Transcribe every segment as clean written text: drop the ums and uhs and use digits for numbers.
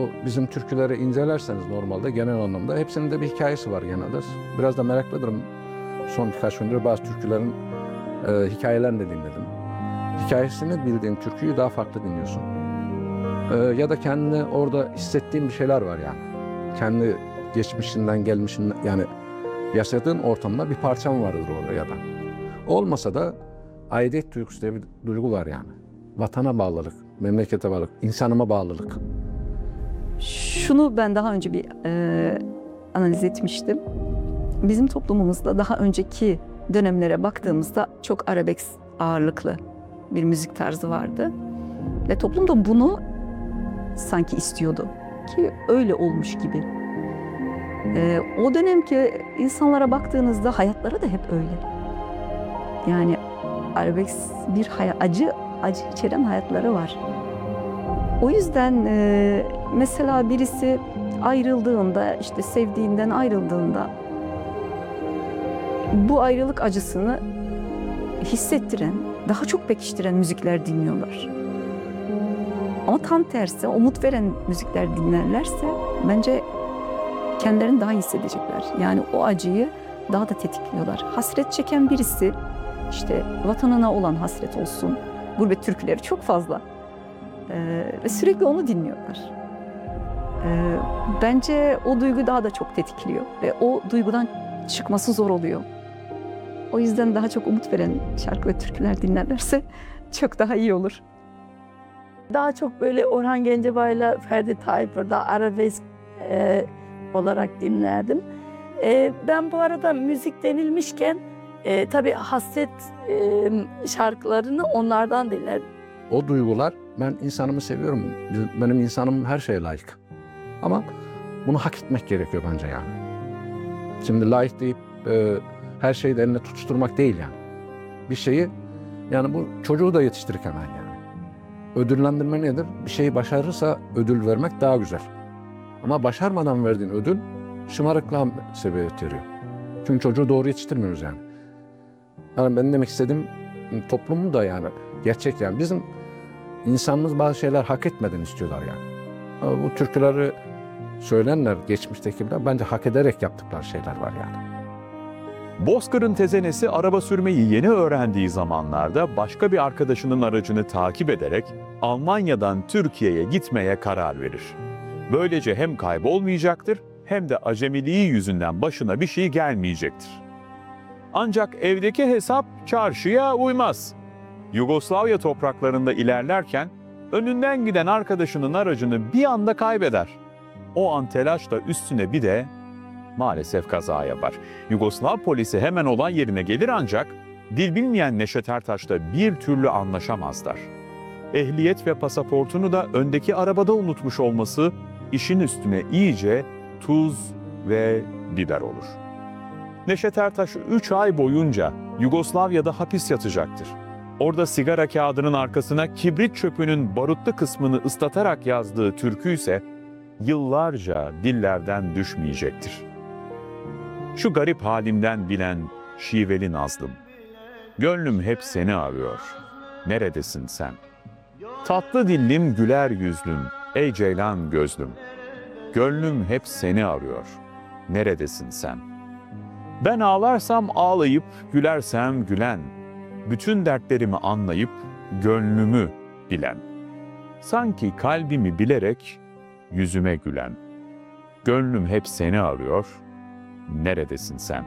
bizim türküleri incelerseniz normalde genel anlamda hepsinin de bir hikayesi var genelde. Biraz da meraklıdırım. Son birkaç gündür bazı türkülerin hikayelerini de dinledim. Hikayesini bildiğin türküyü daha farklı dinliyorsun. Ya da kendini orada hissettiğin bir şeyler var yani. Kendi geçmişinden gelmişinden yani yaşadığın ortamda bir parçam vardır orada ya da. Olmasa da aidiyet duygusu diye bir duygu var yani. Vatana bağlılık, memlekete bağlılık, insanıma bağlılık. Şunu ben daha önce bir analiz etmiştim. Bizim toplumumuzda daha önceki dönemlere baktığımızda çok arabesk ağırlıklı bir müzik tarzı vardı. Ve toplum da bunu sanki istiyordu ki öyle olmuş gibi. O dönemki insanlara baktığınızda hayatları da hep öyle. Yani arabesk bir acı içeren hayatları var. O yüzden mesela birisi ayrıldığında, işte sevdiğinden ayrıldığında bu ayrılık acısını hissettiren, daha çok pekiştiren müzikler dinliyorlar. Ama tam tersi, umut veren müzikler dinlerlerse bence kendilerini daha iyi hissedecekler. Yani o acıyı daha da tetikliyorlar. Hasret çeken birisi, işte vatanına olan hasret olsun, gurbet türküleri çok fazla. Ve sürekli onu dinliyorlar. Bence o duygu daha da çok tetikliyor ve o duygudan çıkması zor oluyor. O yüzden daha çok umut veren şarkı ve türküler dinlerlerse çok daha iyi olur. Daha çok böyle Orhan Gencebay'la Ferdi Tayfur'da arabesk olarak dinlerdim. Ben bu arada müzik denilmişken tabii hasret şarkılarını onlardan dinlerdim. O duygular, ben insanımı seviyorum. Benim insanım her şeye layık. Ama bunu hak etmek gerekiyor bence yani. Şimdi layık deyip her şeyi de eline tutuşturmak değil yani. Bir şeyi, yani bu çocuğu da yetiştirirken yani. Ödüllendirme nedir? Bir şeyi başarırsa ödül vermek daha güzel. Ama başarmadan verdiğin ödül şımarıklığa sebebiyet veriyor. Çünkü çocuğu doğru yetiştirmiyoruz yani. Yani benim demek istediğim toplumu da yani gerçek yani. Bizim insanımız bazı şeyler hak etmeden istiyorlar yani. Ama bu türküleri söyleyenler, geçmiştekiler bence hak ederek yaptıkları şeyler var yani. Bozkır'ın tezenesi araba sürmeyi yeni öğrendiği zamanlarda başka bir arkadaşının aracını takip ederek Almanya'dan Türkiye'ye gitmeye karar verir. Böylece hem kaybolmayacaktır hem de acemiliği yüzünden başına bir şey gelmeyecektir. Ancak evdeki hesap çarşıya uymaz. Yugoslavya topraklarında ilerlerken önünden giden arkadaşının aracını bir anda kaybeder. O an telaşla üstüne bir de maalesef kaza yapar. Yugoslav polisi hemen olay yerine gelir ancak dil bilmeyen Neşet Ertaş'la bir türlü anlaşamazlar. Ehliyet ve pasaportunu da öndeki arabada unutmuş olması işin üstüne iyice tuz ve biber olur. Neşet Ertaş 3 ay boyunca Yugoslavya'da hapis yatacaktır. Orada sigara kağıdının arkasına kibrit çöpünün barutlu kısmını ıslatarak yazdığı türkü ise yıllarca dillerden düşmeyecektir. Şu garip halimden bilen şiveli nazlım, gönlüm hep seni arıyor, neredesin sen? Tatlı dillim güler yüzlüm, ey ceylan gözlüm, gönlüm hep seni arıyor, neredesin sen? Ben ağlarsam ağlayıp, gülersem gülen, bütün dertlerimi anlayıp, gönlümü bilen, sanki kalbimi bilerek yüzüme gülen, gönlüm hep seni arıyor, neredesin sen?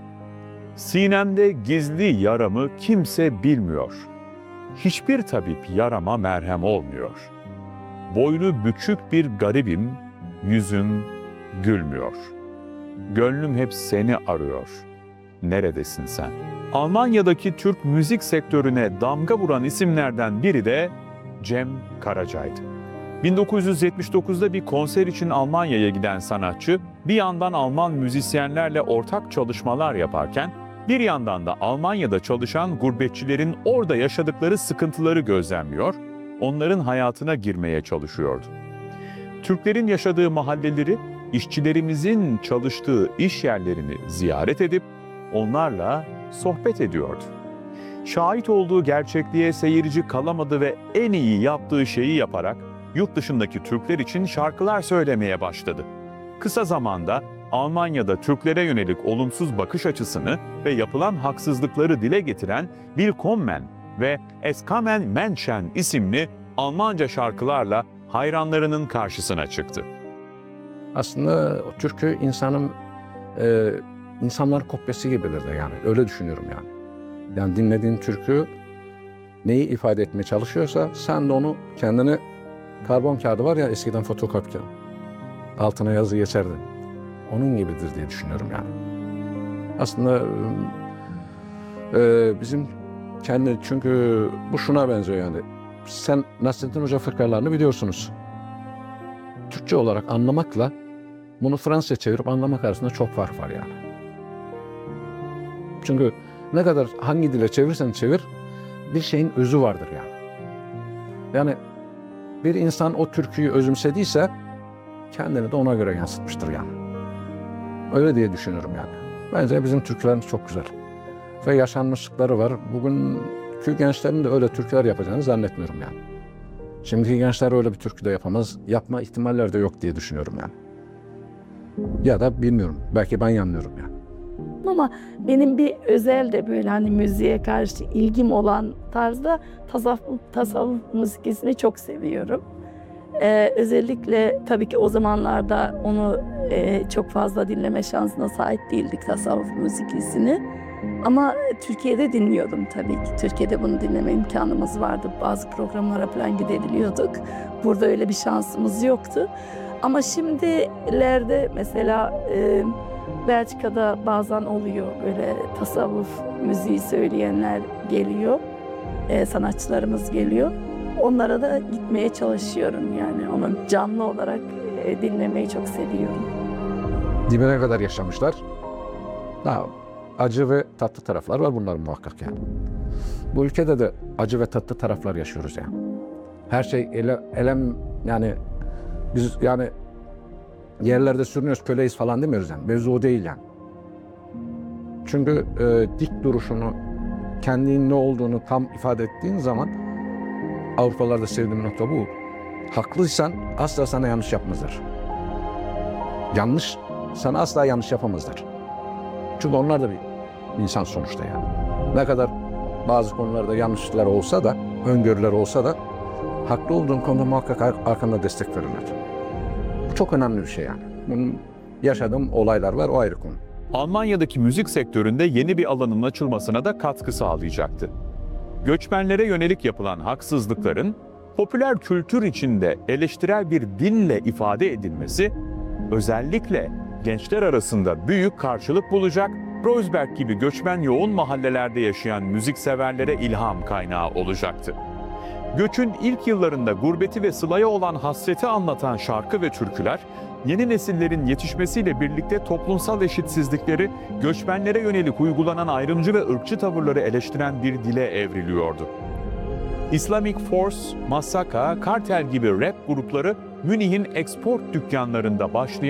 Sinemde gizli yaramı kimse bilmiyor. Hiçbir tabip yarama merhem olmuyor. Boynu bükük bir garibim, yüzüm gülmüyor. Gönlüm hep seni arıyor. Neredesin sen? Almanya'daki Türk müzik sektörüne damga vuran isimlerden biri de Cem Karaca'ydı. 1979'da bir konser için Almanya'ya giden sanatçı, bir yandan Alman müzisyenlerle ortak çalışmalar yaparken, bir yandan da Almanya'da çalışan gurbetçilerin orada yaşadıkları sıkıntıları gözlemliyor, onların hayatına girmeye çalışıyordu. Türklerin yaşadığı mahalleleri, işçilerimizin çalıştığı iş yerlerini ziyaret edip onlarla sohbet ediyordu. Şahit olduğu gerçekliğe seyirci kalamadı ve en iyi yaptığı şeyi yaparak yurt dışındaki Türkler için şarkılar söylemeye başladı. Kısa zamanda Almanya'da Türklere yönelik olumsuz bakış açısını ve yapılan haksızlıkları dile getiren Willkommen ve Es kamen Menschen isimli Almanca şarkılarla hayranlarının karşısına çıktı. Aslında o türkü insanların kopyası gibidir de yani. Öyle düşünüyorum yani. Yani dinlediğin türkü neyi ifade etmeye çalışıyorsa sen de onu kendini karbon kağıdı var ya eskiden fotokopi kağıdı. Altına yazı geçerdi. Onun gibidir diye düşünüyorum yani. Aslında bizim çünkü bu şuna benziyor yani. Sen Nasrettin Hoca fıkralarını biliyorsunuz. Türkçe olarak anlamakla bunu Fransızca çevirip anlamak arasında çok fark var yani. Çünkü ne kadar hangi dile çevirsen çevir bir şeyin özü vardır yani. Yani bir insan o türküyü özümsediyse kendini de ona göre yansıtmıştır yani. Öyle diye düşünüyorum yani. Bence bizim türkülerimiz çok güzel. Ve yaşanmışlıkları var. Bugünkü gençlerin de öyle türküler yapacağını zannetmiyorum yani. Şimdiki gençler öyle bir türkü de yapamaz. Yapma ihtimalleri de yok diye düşünüyorum yani. Ya da bilmiyorum. Belki ben yanılıyorum yani. Ama benim bir özel de böyle hani müziğe karşı ilgim olan tarzda tasavvuf müzikisini çok seviyorum. Özellikle tabii ki o zamanlarda onu çok fazla dinleme şansına sahip değildik tasavvuf müzikisini. Ama Türkiye'de dinliyordum tabii ki. Türkiye'de bunu dinleme imkanımız vardı. Bazı programlara falan gidebiliyorduk. Burada öyle bir şansımız yoktu. Ama şimdilerde mesela Belçika'da bazen oluyor böyle tasavvuf müziği söyleyenler geliyor. Sanatçılarımız geliyor. Onlara da gitmeye çalışıyorum yani. Onu canlı olarak dinlemeyi çok seviyorum. Dibine kadar yaşamışlar. Daha acı ve tatlı taraflar var bunların muhakkak yani. Bu ülkede de acı ve tatlı taraflar yaşıyoruz yani. Her şey elem yani biz yani yerlerde sürünüyoruz, köleyiz falan demiyoruz yani. Mevzu o değil yani. Çünkü dik duruşunu, kendinin ne olduğunu tam ifade ettiğin zaman Avrupalılarda sevdiğim nokta bu. Haklıysan asla sana yanlış yapmazlar. Sana asla yanlış yapamazlar. Çünkü onlar da bir insan sonuçta yani. Ne kadar bazı konularda yanlışlıklar olsa da, öngörüler olsa da haklı olduğun konuda muhakkak arkanda destek verirler. Bu çok önemli bir şey yani. Bunun yaşadığım olaylar var, o ayrı konu. Almanya'daki müzik sektöründe yeni bir alanın açılmasına da katkı sağlayacaktı. Göçmenlere yönelik yapılan haksızlıkların popüler kültür içinde eleştirel bir dille ifade edilmesi özellikle gençler arasında büyük karşılık bulacak, Kreuzberg gibi göçmen yoğun mahallelerde yaşayan müzikseverlere ilham kaynağı olacaktı. Göçün ilk yıllarında gurbeti ve sılaya olan hasreti anlatan şarkı ve türküler, yeni nesillerin yetişmesiyle birlikte toplumsal eşitsizlikleri, göçmenlere yönelik uygulanan ayrımcı ve ırkçı tavırları eleştiren bir dile evriliyordu. Islamic Force, Massaka, Kartel gibi rap grupları Münih'in export dükkanlarında başlayan